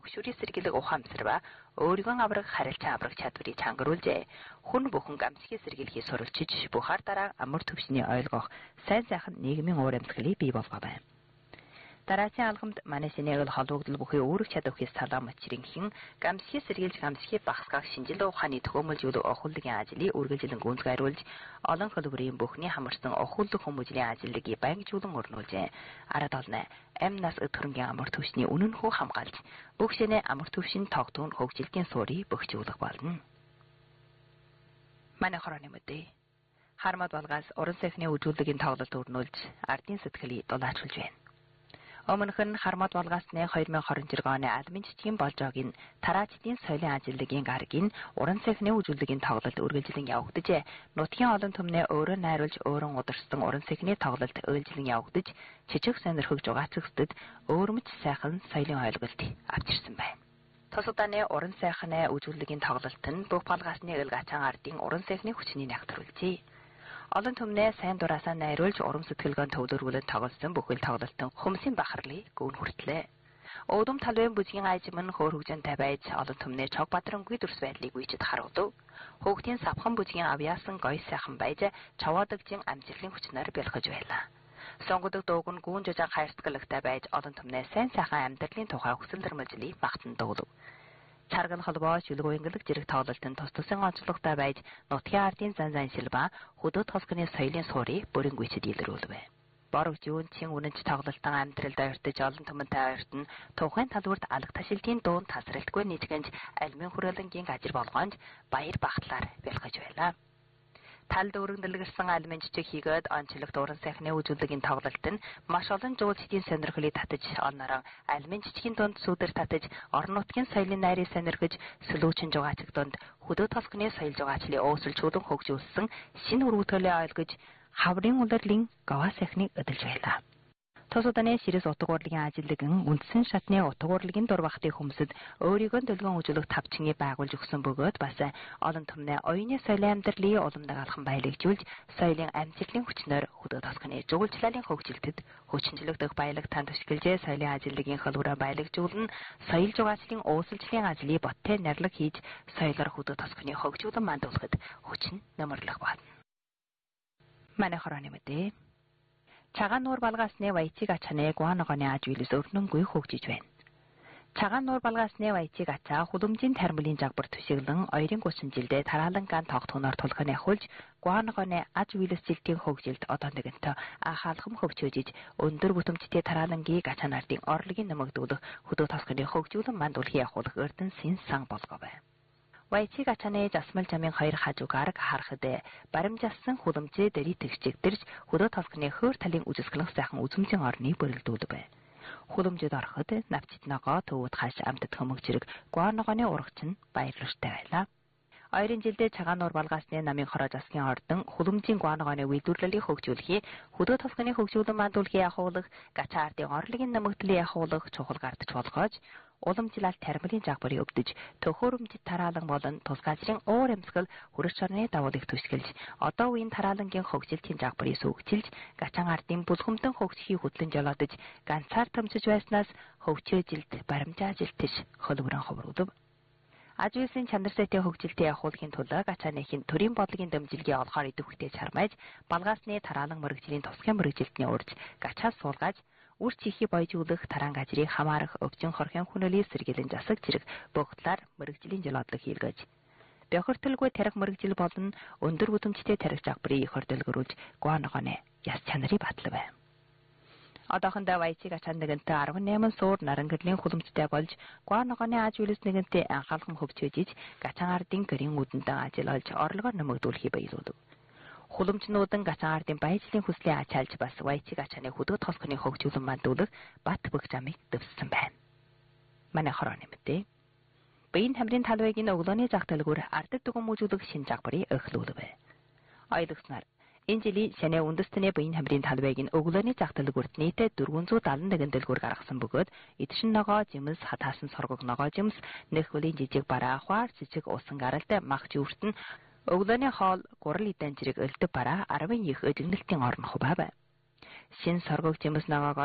түгшүүрийн сэргийлэг ухаамсарва өөригөө авраг харилцан авраг чадварыг чангаруулжээ. Хүн бүхэн гамсгийн сэргийлхийг сурвалжиж бухаар дараа амар төвшний ойлгох сайн сайхан нийгмийн уур амьсгалыг бий болгоо байна. Дараагийн алхамд манай Сенегал холбогдол бүхий өөрөг чадвархээс салаа мочринхэн гамсгийн сэргийлж гамсгийн багсгааг шинжил ухааны төхөөрөмжлөлөг охууллагын ажлыг үргэлжлэн гүйцэтгэруулж олон хөлбөрийн бүхний хамарсан охууллаг хүмүүжлийн ажлыг баянгжуулан өрнүүлжээ. Арад олно амнаас өтөрөнгийн амар төвшний үнэнхүү хамгаалж бүгшэнэ амар төвшин тогтвон хөгжилтийн суурийг бөхжүүлэх болно. Манай хорооны мэдээ Хармад балгаас уран сайхны үжүүлэгийн тоглолт өрнүүлж ардын сэтгэлийг дулаачулж байна. Өмнөх нь Хармад балгаасны 2026 оны албан жижигэн болжоогийн тараачдын соёлын ажилтны гарагийн уран сайхны үжүүлэгийн тоглолт үргэлжлэн явагдажээ. Нутгийн олон түмнээ өөрөө найруулж өөрөн ударсан уран сайхны тоглолт үргэлжлэн явагдаж жижиг сонирхог жугаацгчдад өөрмөц сайхан соёлын ойлголт авчирсан байна. Тосоданы уран сайхны үжүүлэгийн тоглолт нь бүх балгаасны ил гачаан ардын уран сайхны хүчнийг нягтруулжээ. Олон түмнээ сайн дураасаа найруулж урам сэтгэлгэн төвлөрүүлэн тоглосон бүхэл тоглолтын хүмсийн бахарлыг гүн хүртлээ. Өвдөм талбайн бүжгийн ажим нь хөөр хөгжөнтэй байж олон түмнээ чог бадрангүй дүрс байдлыг үйчэд харуулв. Хөөгтийн савхан бүжгийн авьяасан гоё сайхан байж чаваадагжин амжилтын хүчнээр бэлхэж байлаа. Сонгодог дууг нь гүн жижиг хайрцаглагтай байж олон түмнээ сайн сайхан амьдралын тухай хүсэл төрмөлжлийг багтан дуулав. Чарган холбоо шүлгөөнгөлөг зэрэг тоглолтын тус тусын онцлогтой байж нутгийн ардын зан шилбаа хөдөө толгоны соёлын суурийг бүрэн гүйцэд илрүүлв. Борогч юун чин үнэнч тоглолтын амьдралд ойртож олон түмэнтэй ойртон тухайн талбарт алга ташилтын дуун тасралтгүй нийтгэнж альмын хүрээлэнгийн ажир болгоонд баяр багтлаар бэлгэж байлаа. Талд өргөндлөгсөн альмын жижиг хийгээд онцлогт уран сайхны үжүүлэгийн тоглолт нь маш олон жуулчдын сонирхлыг татаж онороо альмын жижигэн дунд сүдэр татаж орон нутгийн соёлын найрыг сонирхож сүлүүчин жугаачиг дунд хөдөө толгоны соёл жугаачлыг өөсөлжүүлэн хөгжүүлсэн шинэ өргөтгөлөө ойлгож хаврын улирлын гава сайхныг өдөлж байлаа. Тосоданы ширэс утга урлагийн ажилтган үндсэн шатны утга урлагийн дурбахтын хүмүүсд өөрийгөө төлгөн үзүүлэх тавчиныг байгуулж өгсөн бөгөөд бас олон түмнээ оюуны соёлын амьдралыг уламдаг алхам баялагжуулж соёлын амжилтын хүчнээр хөдөө толгоны жуулчлалын хөгжилтэд хүчнжлэгдэх баялаг танд төшгөлжээ соёлын ажилтгийн хөлбөрөө баялагжуулан соёл жугаачлалын ууслжлын ажлыг боттой нэрлэг хийж соёлоор хөдөө толгоны хөгжүүлэн мандуулахад хүчин нэмэрлэх байна. Манай хорооны мэдээ Цагаан нуур балгаасны вайцыг ачааны гуанагоны аж үйлс өрнөнгүй хөгжиж байна. Цагаан нуур балгаасны вайцыг ачаа худамжийн тармилын жагбар төшөглөн 230 жилдээ тарааланган тогтхоноор тулхын ахуулж гуанагоны аж үйлсэлтийн хөгжилд одоо нэгэнтээ анхаалхам хөгжөөж өндөр бүтэмжтэй тараалангийг ачаанардын орлогын нэмэгдүүлэх хөдөө толгоны хөгжүүлэн мандуулахыг ахуулах эрдэнэсийн сан болгоо байна. Вайцыг ачааны засмал жамын хоёр хажуугаар харахад баримжаасан худамжээ дэрий тэгчигдэрж хөдөө толгоны хөөр талын үзэсгэлэн сайхан үзмжийн орныг бүрэлдүүлв. Худамжид ороход навчит ногоо төвөд хаш амтд хөмөгчрэг гуанагоны урагч нь баярлалтай байлаа. Ойрын жилдээ цагаан нуур балгаасны намын хороо засгийн ордон худамжийн гуанагоны үйлдвэрлэлийг хөгжүүлэхий хөдөө толгоны хөгжүүлэн мандуулахыг ахуулах гачаа ардын орлогын нэмэгдлийг ахуулах чухал гардаж болгоож уламжлалт тармилын жагбарыг өгдөж төхөөрөмжид тараалан болон тус газрын уур амьсгал хүрэж орны давуулыг төсгөлж одоо үеийн тараалангийн хөгжилтийн жагбарыг сүүгчилж гачаан ардын бүлгэмтэн хөгжихийг хөтлөн жолоодож ганцаар томчиж байснаас хөгжөөжилд баримжаажилтж хөлбөрөн ховролов. Аж үйлсийн чанар сайтай хөгжилтийг ахуулахын тулд гачааныхын төрийн бодлогын дэмжлэгийг олохоор идэвхтэй чармайж балгаасны тараалан мэрэгжлийн тусгай мэрэгжилтний урьж гачаас суулгаж үр чихий бойжуулах тараан газрыг хамаарах өвчин хорхын хүнэлийг сэргийлэн засаг зэрэг бүх талаар мэрэгжлийн жолоодлого хийлгэж бохирдолгүй тарих мэрэгжил болон өндөр бүтэмжтэй тарих жагбарыг их хөрдөлгөрүүлж гуанагоны яс чанарыг батлав. Одоохондоо вайцыг ачаан нэгэнтээ 18 суур нарангэрлийн худамжтай болж гуанагоны аж үйлс нэгэнтээ анхаалхан хөгжөөж гачаан ардын гэрийн үдэндээ ажил олж орлогоо нэмэгдүүлэхийг баялуулв. Хуламжнуудан гачаан ардын баяжлын хүслийг ачаалж бас вайцыг ачааны хөдөө толгоны хөгжүүлэн мандуулах бат бүх замыг дэвссэн байна. Манай хорооны мэдээ Баян тамирын талбайгийн өглөөний зах дэлгүүр ардд дүгэн мужуулах шинэ жагбарыг эхлүүлв. Ойлгосноор энэ жилийн шанаа үндэстний баян тамирын талбайгийн өглөөний зах дэлгүүрт нийтдээ 471 дэлгүүр гаргасан бөгөөд эдшин ногоо жимс хатаасан соргог ногоо жимс нөхөлийн жижиг бараа хваар цэцэг усан гаралтай мах жүвэртэн өглөөний хоол гурал идэн зэрэг өлдөв бараа 10 их өдгөнөлтийн орон хуваа. Шин соргог жимс ногоогоо